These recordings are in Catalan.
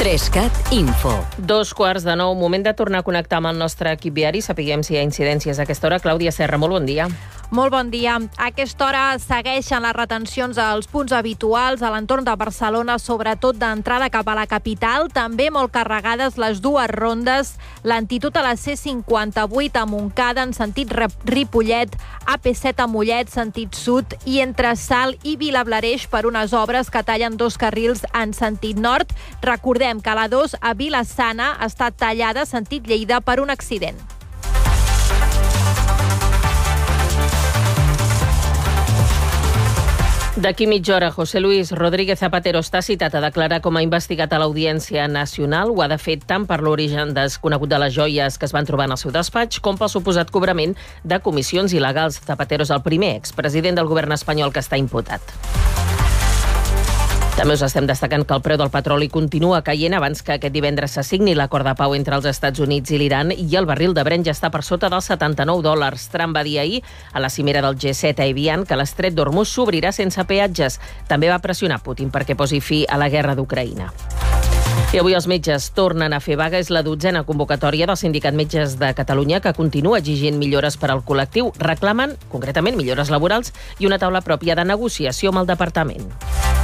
3CAT Info. 2:15, moment de tornar a connectar amb el nostre equip viari. Sapiguem si hi ha incidències a aquesta hora. Clàudia Serra, molt bon dia. Molt bon dia. A aquesta hora segueixen les retencions als punts habituals a l'entorn de Barcelona, sobretot d'entrada cap a la capital. També molt carregades les dues rondes. L'antitud a la C58 a Montcada en sentit Ripollet, AP7 a Mollet, sentit sud, i entre Salt i Vilablareix per unes obres que tallen dos carrils en sentit nord. Recordem que la 2 a Vila-sana està tallada sentit Lleida per un accident. D'aquí mitja hora, José Luis Rodríguez Zapatero està citat a declarar com a investigat a l'Audiència Nacional. Ho ha de fer tant per l'origen desconegut de les joies que es van trobar en el seu despatx com pel suposat cobrament de comissions il·legals. Zapatero és el primer expresident del govern espanyol que està imputat. També us estem destacant que el preu del petroli continua caient abans que aquest divendres se signi l'acord de pau entre els Estats Units i l'Iran, i el barril de Brent ja està per sota dels $79. Trump va dir ahir a la cimera del G7 a Evian que l'estret d'Hormuz s'obrirà sense peatges. També va pressionar Putin perquè posi fi a la guerra d'Ucraïna. I avui els metges tornen a fer vaga. És la 12a convocatòria del Sindicat Metges de Catalunya, que continua exigint millores per al col·lectiu. Reclamen, concretament, millores laborals i una taula pròpia de negociació amb el departament.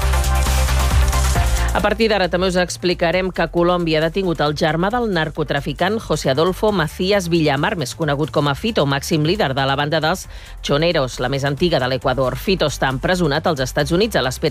A partir d'ara també us explicarem que Colòmbia ha detingut el germà del narcotraficant José Adolfo Macías Villamar, més conegut com a Fito, màxim líder de la banda dels Choneros, la més antiga de l'Equador. Fito està empresonat als Estats Units a l'espera